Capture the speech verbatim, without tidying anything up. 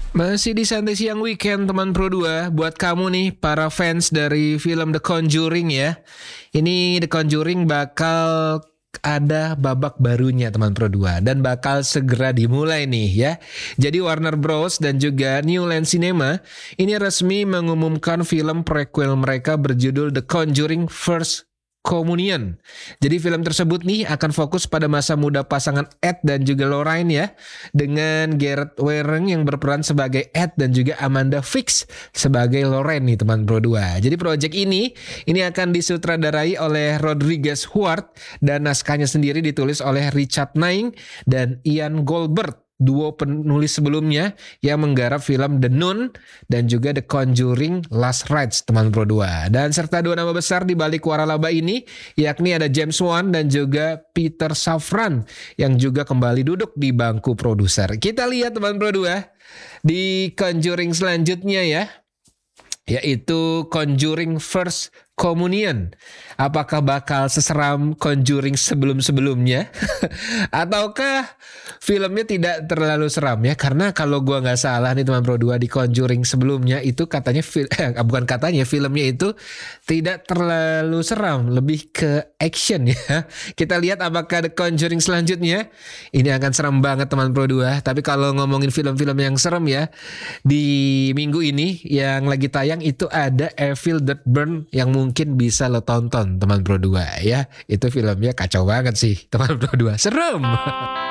Masih di Santai Siang Weekend teman Pro dua. Buat kamu nih para fans dari film The Conjuring ya, ini The Conjuring bakal ada babak barunya teman Pro dua dan bakal segera dimulai nih ya. Jadi Warner Bros dan juga New Line Cinema ini resmi mengumumkan film prequel mereka berjudul The Conjuring First Communion. Jadi film tersebut nih akan fokus pada masa muda pasangan Ed dan juga Lorraine ya, dengan Gareth Warren yang berperan sebagai Ed dan juga Amanda Fix sebagai Lorraine nih teman Pro dua. Jadi proyek ini ini akan disutradarai oleh Rodriguez Huart dan naskahnya sendiri ditulis oleh Richard Naing dan Ian Goldberg, duo penulis sebelumnya yang menggarap film The Nun dan juga The Conjuring Last Rites teman Pro dua. Dan serta dua nama besar di balik waralaba ini yakni ada James Wan dan juga Peter Safran yang juga kembali duduk di bangku produser. Kita lihat teman Pro dua di Conjuring selanjutnya ya, yaitu Conjuring First Communion. Apakah bakal seseram Conjuring sebelum-sebelumnya? Ataukah filmnya tidak terlalu seram ya? Karena kalau gua nggak salah nih teman Pro dua, di Conjuring sebelumnya itu katanya fil- eh, bukan katanya filmnya itu tidak terlalu seram, lebih ke action ya. Kita lihat apakah The Conjuring selanjutnya ini akan seram banget teman Pro dua. Tapi kalau ngomongin film-film yang serem ya, di minggu ini yang lagi tayang itu ada Evil Dead Burn yang mungkin bisa lo tonton teman Pro dua ya. Itu filmnya kacau banget sih teman Pro dua. Serem.